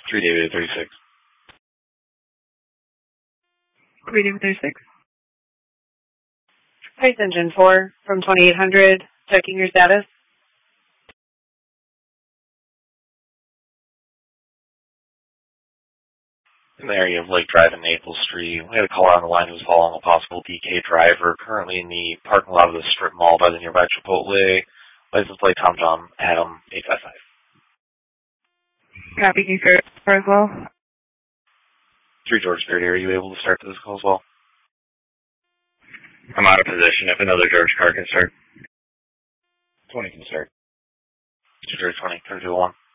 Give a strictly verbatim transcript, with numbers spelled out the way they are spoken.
three David thirty-six. three David thirty-six. Price Engine four from twenty-eight hundred, checking your status. In the area of Lake Drive and Maple Street, we had a caller on the line who was following a possible D K driver currently in the parking lot of the strip mall by the nearby Chipotle. License plate Tom John Adam eight five five. Copy, you sir, as well. three George Spirit, are you able to start this call as well? I'm out of position. If another George car can start. twenty can start. two George twenty, turn to one.